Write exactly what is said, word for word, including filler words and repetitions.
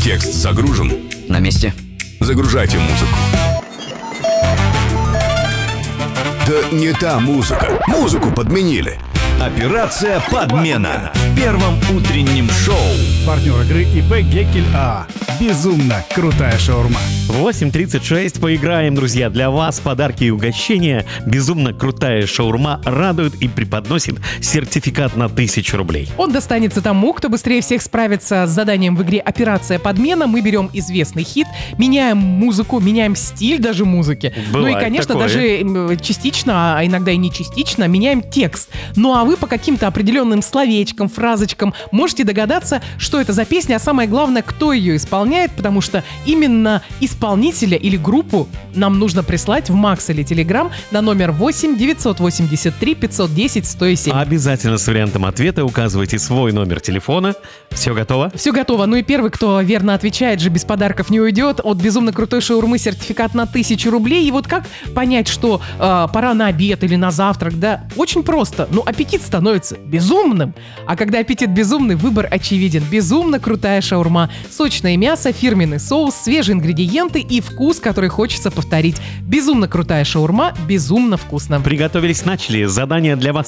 Текст загружен. На месте. Загружайте музыку. Да не та музыка. Музыку подменили. Операция «Подмена» в первом утреннем шоу. Партнер игры ИП Геккель АА. Безумно крутая шаурма. восемь тридцать шесть. Поиграем, друзья. Для вас подарки и угощения. Безумно крутая шаурма радует и преподносит сертификат на тысячу рублей. Он достанется тому, кто быстрее всех справится с заданием в игре «Операция Подмена». Мы берем известный хит, меняем музыку, меняем стиль даже музыки. Бывает ну и, конечно, такое. даже частично, а иногда и не частично, меняем текст. Ну а вы по каким-то определенным словечкам, фразочкам можете догадаться, что это за песня, а самое главное, кто ее исполняет, потому что именно исполнителя или группу нам нужно прислать в Макс или Телеграм на номер восемь девятьсот восемьдесят три пятьсот десять сто семь. Обязательно с вариантом ответа указывайте свой номер телефона. Все готово? Все готово. Ну и первый, кто верно отвечает же, без подарков не уйдет. От безумно крутой шаурмы сертификат на тысячу рублей. И вот как понять, что э, пора на обед или на завтрак? Да, очень просто. Ну, аппетит становится безумным. А когда аппетит безумный, выбор очевиден. Безумно крутая шаурма. Сочное мясо, фирменный соус, свежие ингредиенты и вкус, который хочется повторить. Безумно крутая шаурма, безумно вкусно. Приготовились, начали. Задание для вас